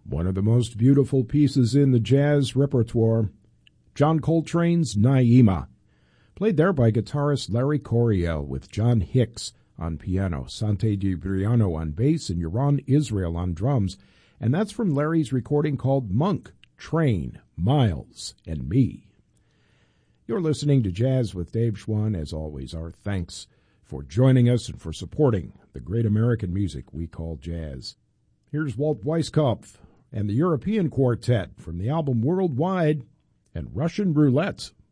One of the most beautiful pieces in the jazz repertoire, John Coltrane's Naima, played there by guitarist Larry Coryell with John Hicks on piano, Sante DiBriano on bass, and Yaron Israel on drums. And that's from Larry's recording called Monk, Train, Miles, and Me. You're listening to Jazz with Dave Schwann. As always, our thanks for joining us and for supporting the great American music we call jazz. Here's Walt Weiskopf and the European Quartet from the album Worldwide and Russian Roulette.